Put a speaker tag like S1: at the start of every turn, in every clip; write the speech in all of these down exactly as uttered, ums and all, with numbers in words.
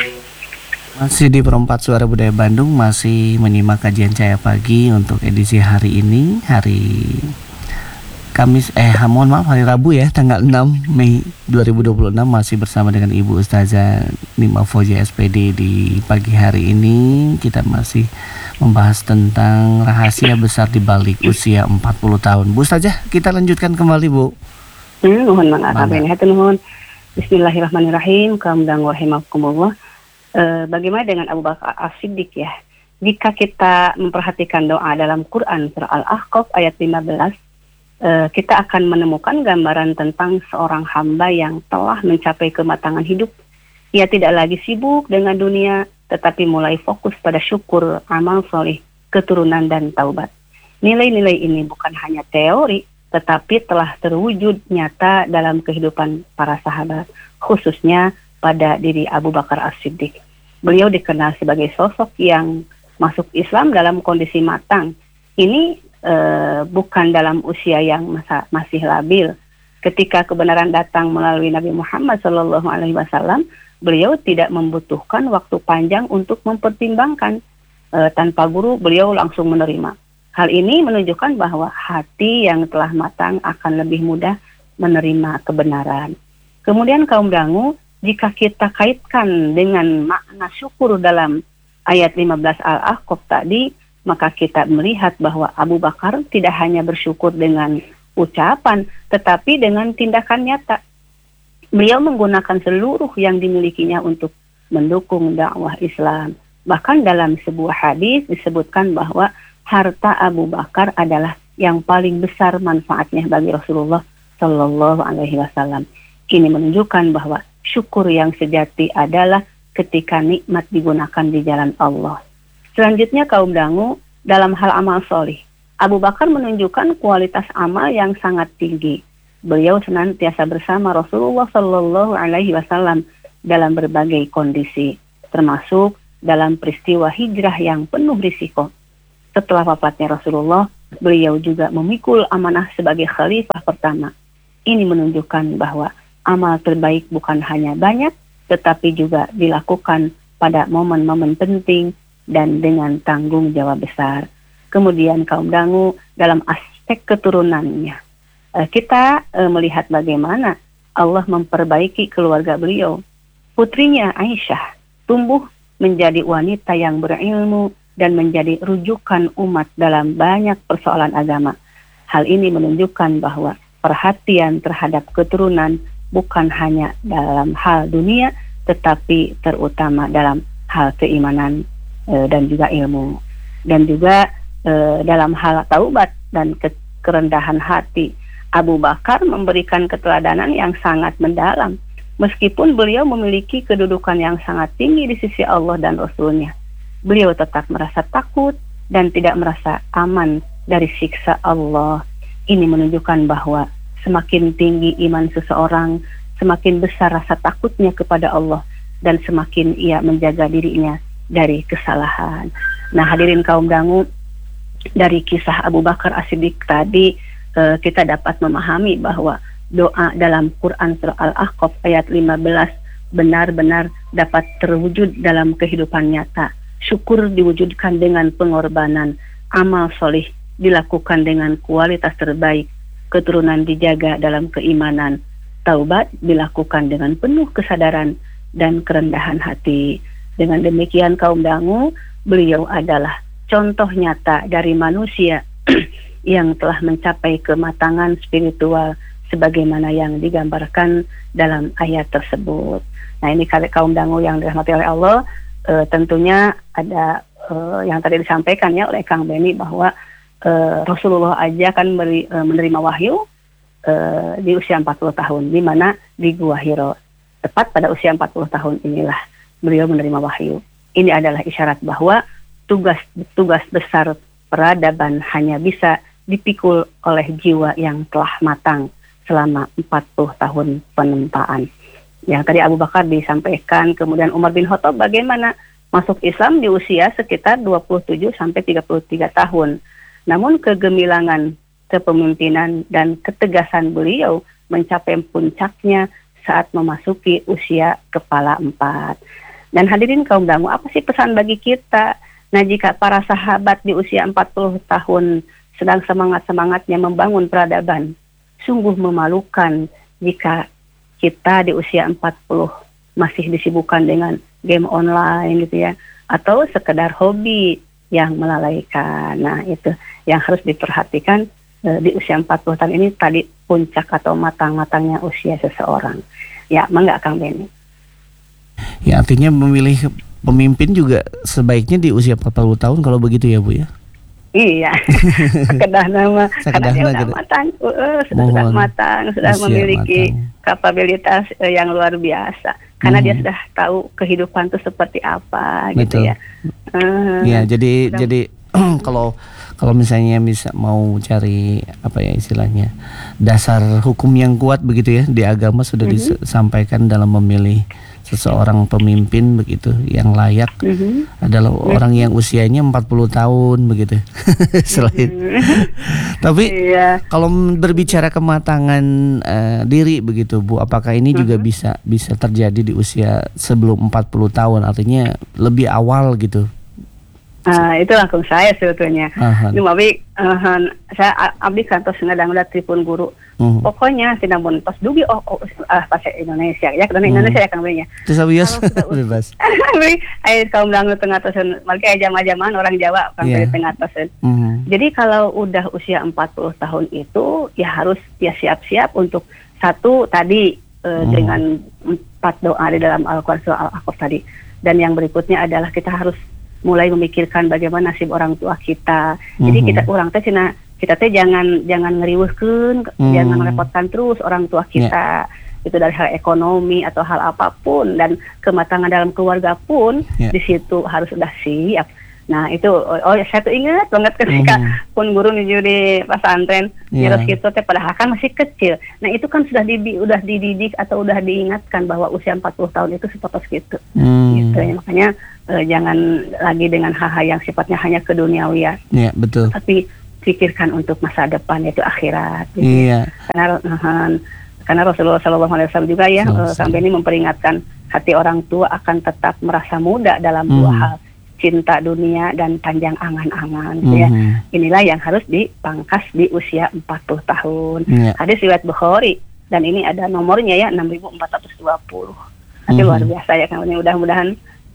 S1: Masih di Perempat Suara Budaya Bandung, masih menyimak kajian Cahaya Pagi untuk edisi hari ini, hari Kamis, eh mohon maaf hari Rabu ya, tanggal enam Mei dua ribu dua puluh enam. Masih bersama dengan Ibu Ustazah Nima Fauziah S P D. Di pagi hari ini kita masih membahas tentang rahasia besar di balik usia empat puluh tahun. Bu Ustazah, kita lanjutkan kembali, Bu.
S2: Hmm, mohon maaf, mohon. Bismillahirrahmanirrahim. Kamdang rahimakumullah. Uh, bagaimana dengan Abu Bakar As-Siddiq ya? Jika kita memperhatikan doa dalam Quran surah Al-Ahqaf ayat lima belas, uh, kita akan menemukan gambaran tentang seorang hamba yang telah mencapai kematangan hidup. Ia tidak lagi sibuk dengan dunia, tetapi mulai fokus pada syukur, amal soleh, keturunan dan taubat. Nilai-nilai ini bukan hanya teori, tetapi telah terwujud nyata dalam kehidupan para sahabat, khususnya pada diri Abu Bakar As-Siddiq. Beliau dikenal sebagai sosok yang masuk Islam dalam kondisi matang. Ini e, bukan dalam usia yang masa, masih labil. Ketika kebenaran datang melalui Nabi Muhammad shallallahu alaihi wasallam, beliau tidak membutuhkan waktu panjang untuk mempertimbangkan. E, tanpa guru, beliau langsung menerima. Hal ini menunjukkan bahwa hati yang telah matang akan lebih mudah menerima kebenaran. Kemudian kaum dangu, jika kita kaitkan dengan makna syukur dalam ayat lima belas Al-Ahqaf tadi, maka kita melihat bahwa Abu Bakar tidak hanya bersyukur dengan ucapan, tetapi dengan tindakan nyata. Beliau menggunakan seluruh yang dimilikinya untuk mendukung dakwah Islam. Bahkan dalam sebuah hadis disebutkan bahwa harta Abu Bakar adalah yang paling besar manfaatnya bagi Rasulullah Shallallahu Alaihi Wasallam. Ini menunjukkan bahwa syukur yang sejati adalah ketika nikmat digunakan di jalan Allah. Selanjutnya kaum dangu, dalam hal amal solih, Abu Bakar menunjukkan kualitas amal yang sangat tinggi. Beliau senantiasa bersama Rasulullah Shallallahu Alaihi Wasallam dalam berbagai kondisi, termasuk dalam peristiwa hijrah yang penuh risiko. Setelah wafatnya Rasulullah, beliau juga memikul amanah sebagai khalifah pertama. Ini menunjukkan bahwa amal terbaik bukan hanya banyak, tetapi juga dilakukan pada momen-momen penting dan dengan tanggung jawab besar. Kemudian kaum dangu, dalam aspek keturunannya, kita melihat bagaimana Allah memperbaiki keluarga beliau. Putrinya Aisyah tumbuh menjadi wanita yang berilmu dan menjadi rujukan umat dalam banyak persoalan agama. Hal ini menunjukkan bahwa perhatian terhadap keturunan bukan hanya dalam hal dunia, tetapi terutama dalam hal keimanan e, dan juga ilmu. Dan juga e, dalam hal taubat dan ke- kerendahan hati, Abu Bakar memberikan keteladanan yang sangat mendalam. Meskipun beliau memiliki kedudukan yang sangat tinggi di sisi Allah dan Rasulnya, beliau tetap merasa takut dan tidak merasa aman dari siksa Allah. Ini menunjukkan bahwa semakin tinggi iman seseorang, semakin besar rasa takutnya kepada Allah, dan semakin ia menjaga dirinya dari kesalahan. Nah, hadirin kaum dangu, dari kisah Abu Bakar As-Siddiq tadi, eh, kita dapat memahami bahwa doa dalam Quran surah Al-Ahqaf ayat lima belas benar-benar dapat terwujud dalam kehidupan nyata. Syukur diwujudkan dengan pengorbanan, amal solih dilakukan dengan kualitas terbaik, keturunan dijaga dalam keimanan, taubat dilakukan dengan penuh kesadaran dan kerendahan hati. Dengan demikian kaum dangu, beliau adalah contoh nyata dari manusia yang telah mencapai kematangan spiritual sebagaimana yang digambarkan dalam ayat tersebut. Nah, ini kaum dangu yang dirahmati oleh Allah. Uh, tentunya ada uh, yang tadi disampaikan ya oleh Kang Beni bahwa uh, Rasulullah aja kan beri, uh, menerima wahyu uh, di usia empat puluh tahun, di mana di Gua Hiro. Tepat pada usia empat puluh tahun inilah beliau menerima wahyu. Ini adalah isyarat bahwa tugas-tugas besar peradaban hanya bisa dipikul oleh jiwa yang telah matang selama empat puluh tahun penempaan. Yang tadi Abu Bakar disampaikan, kemudian Umar bin Khattab bagaimana masuk Islam di usia sekitar dua puluh tujuh sampai tiga puluh tiga tahun. Namun kegemilangan kepemimpinan dan ketegasan beliau mencapai puncaknya saat memasuki usia kepala empat. Dan hadirin kaum dangu, apa sih pesan bagi kita? Nah, jika para sahabat di usia empat puluh tahun sedang semangat-semangatnya membangun peradaban, sungguh memalukan jika kita di usia empat puluh masih disibukkan dengan game online gitu ya, atau sekedar hobi yang melalaikan. Nah, itu yang harus diperhatikan e, di usia empat puluh tahun ini, tadi puncak atau matang-matangnya usia seseorang. Ya, mangga Kang Beni.
S1: Ya, artinya memilih pemimpin juga sebaiknya di usia empat puluh tahun kalau begitu ya Bu ya?
S2: Iya, sekedar nama, karena dia sudah matang, uh, sudah, sudah matang, sudah usia memiliki matang. Kapabilitas uh, yang luar biasa. Karena hmm. dia sudah tahu kehidupan itu seperti apa. Betul. Gitu ya. Uh,
S1: ya, jadi sudah. jadi kalau kalau misalnya bisa mau cari apa ya istilahnya dasar hukum yang kuat begitu ya, di agama sudah mm-hmm. disampaikan dalam memilih seseorang pemimpin begitu yang layak mm-hmm. adalah mm-hmm. orang yang usianya empat puluh tahun begitu. Selain mm-hmm. tapi yeah. kalau berbicara kematangan uh, diri begitu Bu, apakah ini mm-hmm. juga bisa bisa terjadi di usia sebelum empat puluh tahun, artinya lebih awal gitu?
S2: Uh, itu langsung saya sebetulnya. Ini tapi uh, saya abdi kantos ngadang udah tripun guru. Uh. Pokoknya tidak mau pas dugi oh, oh uh, bahasa Indonesia ya, karena uh. Indonesia ya Kang Benya.
S1: Terus abias bebas.
S2: Ai kaum dangu tengah tosen, malike jama-jamaan orang Jawa Kang yeah. tengah tosen. Uh. Jadi kalau udah usia empat puluh tahun itu ya harus ya siap-siap untuk satu tadi uh, uh. dengan empat doa di dalam Al-Qur'an surah Al-Ahqaf tadi. Dan yang berikutnya adalah kita harus mulai memikirkan bagaimana nasib orang tua kita. Jadi mm-hmm. kita orang teh cina kita teh jangan jangan ngeriweuhkeun, mm. jangan merepotkan terus orang tua kita. Yeah. Itu dari hal ekonomi atau hal apapun, dan kematangan dalam keluarga pun yeah. di situ harus sudah siap. Nah, itu oh, oh saya tuh ingat banget ketika mm. pun guru nih di pesantren yeah. nyerus gitu teh padahal kan masih kecil. Nah, itu kan sudah di udah dididik atau udah diingatkan bahwa usia empat puluh tahun itu seperti gitu. Mm. Gitu ya, makanya Uh, jangan lagi dengan hal-hal yang sifatnya hanya keduniawian. Iya, betul. Tapi pikirkan untuk masa depan, yaitu akhirat. Gitu. Iya. Karena uh, karena Rasulullah shallallahu alaihi wasallam juga ya uh, sampai ini memperingatkan hati orang tua akan tetap merasa muda dalam mm. dua hal, cinta dunia dan panjang angan-angan. Gitu mm. ya. Inilah yang harus dipangkas di usia empat puluh tahun. Yeah. Hadis riwayat Bukhari, dan ini ada nomornya ya enam ribu empat ratus dua puluh. Nanti mm. luar biasa ya kan, mudah-mudahan.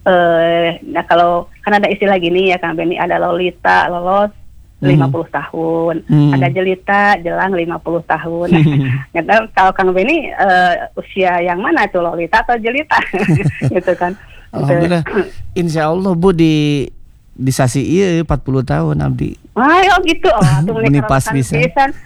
S2: Uh, nah kalau kan ada istilah gini ya Kang Beni, ada lolita lolos mm. lima puluh tahun, mm. ada jelita jelang lima puluh tahun. Nah, nah, kalau Kang Beni uh, usia yang mana itu, lolita atau jelita? Gitu kan.
S1: Alhamdulillah. Insya Allah Bu di di sasi iya empat puluh tahun abdi.
S2: Wah, oh gitu. Oh, atuh
S1: mulai pas bisa.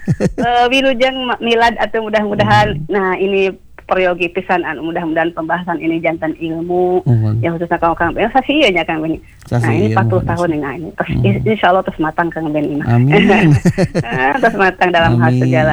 S2: Uh, wilujeng milad atau mudah-mudahan. Mm. Nah, ini peryogi pisan, mudah-mudahan pembahasan ini jantan ilmu mm-hmm. yang khususnya kalau Kang Ben sasi iya nya Kang Ben. Nah ini empat puluh tahun nah ini terus mm-hmm. insya Allah terus matang Kang Ben ini. Amin. Terus matang dalam Amin. Hal segala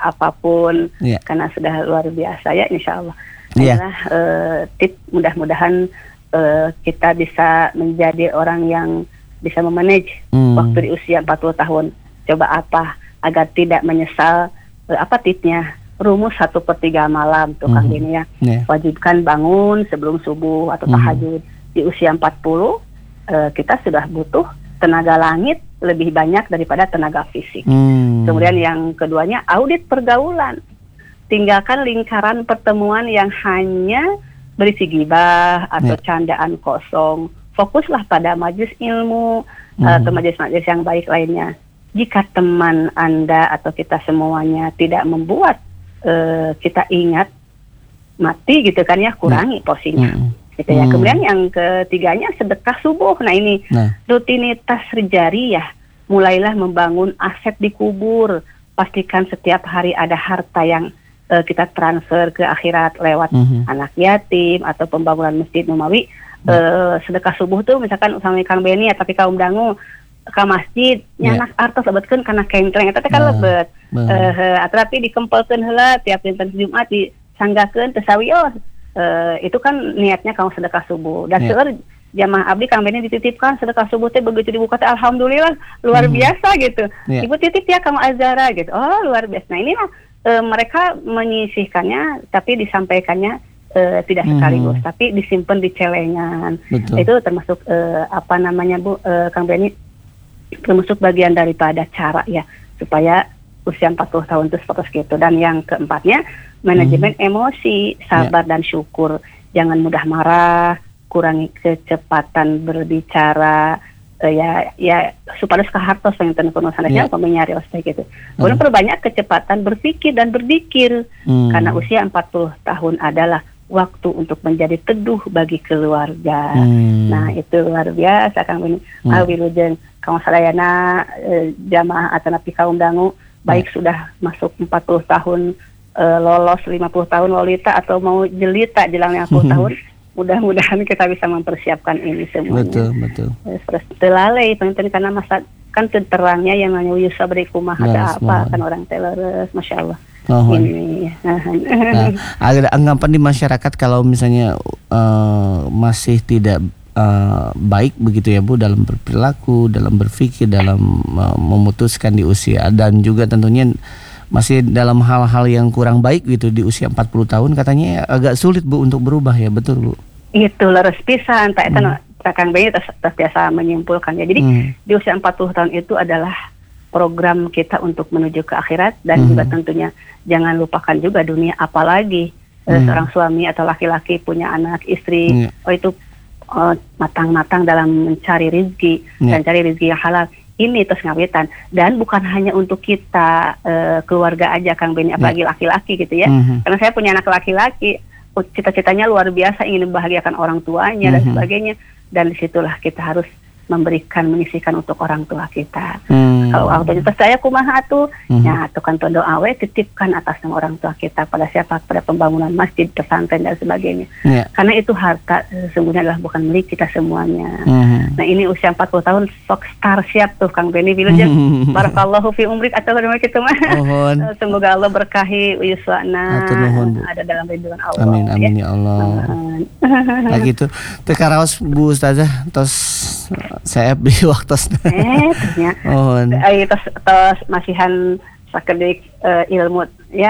S2: apapun yeah. karena sudah luar biasa ya insya Allah. Yeah. Adalah uh, tip mudah-mudahan uh, kita bisa menjadi orang yang bisa memanage mm. waktu di usia empat puluh tahun. Coba apa agar tidak menyesal, uh, apa tipsnya? Rumus satu per tiga malam tuh Kang Beni ya. Yeah. Wajibkan bangun sebelum subuh atau tahajud. Mm. Di usia empat puluh uh, kita sudah butuh tenaga langit lebih banyak daripada tenaga fisik. Mm. Kemudian yang keduanya audit pergaulan. Tinggalkan lingkaran pertemuan yang hanya berisi gibah atau yeah. candaan kosong. Fokuslah pada majelis ilmu mm. uh, atau majelis-majelis yang baik lainnya. Jika teman Anda atau kita semuanya tidak membuat Uh, kita ingat mati gitu kan ya, kurangi porsinya mm. gitu ya. Mm. Kemudian yang ketiganya sedekah subuh. Nah ini nah. rutinitas jariah, mulailah membangun aset di kubur. Pastikan setiap hari ada harta yang uh, kita transfer ke akhirat lewat mm-hmm. anak yatim atau pembangunan masjid Numawi. Mm. Uh, sedekah subuh tuh misalkan usami Kang Beni ya, tapi kaum dangu ke masjid nyanak yeah. artos lebetkeun kana kengkleng eta teh kan lebet. Uh, tapi dikempelkeun heula tiap dinten Jumat disanggakeun teu sawios. Uh, itu kan niatnya kamu sedekah subuh. Dan yeah. seueur jamaah abdi Kang Beni dititipkan sedekah subuh teh begitu dibuka teh alhamdulillah luar mm. biasa gitu. Yeah. Ibu titip ya kamu Azara gitu. Oh, luar biasa. Nah, inilah uh, mereka menyisihkannya tapi disampaikannya uh, tidak
S1: Mhm.
S2: sekaligus, tapi disimpan di celengan.
S1: Betul.
S2: Itu termasuk uh, apa namanya Bu uh, Kang Benny, termasuk bagian daripada cara ya supaya usia empat puluh tahun itu seperti itu. Dan yang keempatnya manajemen emosi, sabar dan syukur. Jangan mudah marah, kurangi kecepatan berbicara, uh, ya ya supados kahartos yang tentu kuno sanadnya
S1: Ya.
S2: pemanyari ostek gitu. Kemudian perbanyak kecepatan berpikir dan berzikir.
S1: Hmm.
S2: Karena usia empat puluh tahun adalah waktu untuk menjadi teduh bagi keluarga.
S1: Hmm.
S2: Nah, itu luar biasa Kang Benny.
S1: Hmm.
S2: Awilujeng kaum sadayana eh, jamaah atanapi kaum dangu baik sudah masuk empat puluh tahun, eh, lolos lima puluh tahun lolita atau mau jelita jelang lima puluh tahun, mudah-mudahan kita bisa mempersiapkan ini semuanya.
S1: Betul, betul.
S2: Terus telalai penting karena masa kan terangnya yang namanya Yusa beri kumaha
S1: Leres,
S2: apa
S1: mohon.
S2: kan orang teleres, masya Allah.
S1: Mohon.
S2: Ini.
S1: Nah, ada anggapan di masyarakat kalau misalnya eh, masih tidak eh, baik begitu ya Bu dalam berperilaku, dalam berpikir, dalam eh, memutuskan di usia dan juga tentunya masih dalam hal-hal yang kurang baik gitu di usia empat puluh tahun katanya agak sulit Bu untuk berubah ya, betul Bu?
S2: Itu leres pisan, tak itu Kang Benny terbiasa menyimpulkannya. Jadi
S1: Hmm.
S2: di usia empat puluh tahun itu adalah program kita untuk menuju ke akhirat dan
S1: Hmm.
S2: juga tentunya jangan lupakan juga dunia, apalagi eh,
S1: Hmm.
S2: seorang suami atau laki-laki punya anak istri,
S1: Iya.
S2: oh itu eh, matang-matang dalam mencari rezeki
S1: Iya.
S2: dan cari rezeki yang halal. Ini terus ngawitan dan bukan hanya untuk kita eh, keluarga aja Kang Benny, apalagi laki-laki gitu ya.
S1: Mhm.
S2: Karena saya punya anak laki-laki, oh, cita-citanya luar biasa, ingin membahagiakan orang tuanya dan
S1: Mhm.
S2: sebagainya. Dan disitulah kita harus memberikan, menyisihkan untuk orang tua kita.
S1: Hmm.
S2: Kalau orang tua percaya kumaha tuh,
S1: Mhm.
S2: ya tukan tondo awe titipkan atas nama orang tua kita pada siapa, pada pembangunan masjid, pesantren dan sebagainya.
S1: Ya.
S2: Karena itu harta sesungguhnya adalah bukan milik kita semuanya.
S1: Mhm.
S2: Nah ini usia empat puluh tahun sok star siap tuh Kang Benny Wilujeng. Barakallahu fi umrik atau bagaimana gitu mah.
S1: Mohon.
S2: Semoga Allah berkahi Yuswana
S1: Atur nuhun, Bu.
S2: ada dalam ridwan Allah.
S1: Amin, amin ya Allah.
S2: Mohon.
S1: Nah gitu. Tekaraos Bu Ustazah tos saya di waktu
S2: Eh, ternyata.
S1: Mohon.
S2: Eh, tos, tos masihan sakedik eh, ilmu ya